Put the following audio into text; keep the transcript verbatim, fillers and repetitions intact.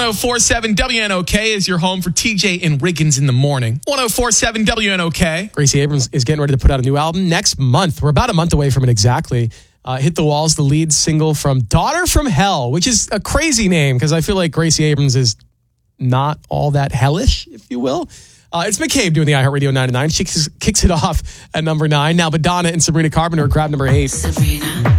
one oh four point seven W N O K is your home for T J and Riggins in the morning. one oh four point seven W N O K. Gracie Abrams is getting ready to put out a new album next month. We're about a month away from it exactly. Uh, Hit the Walls, the lead single from Daughter from Hell, which is a crazy name because I feel like Gracie Abrams is not all that hellish, if you will. Uh, it's McCabe doing the iHeartRadio nine to nine. She kicks, kicks it off at number nine. Now, Madonna and Sabrina Carpenter grab number eight. Sabrina.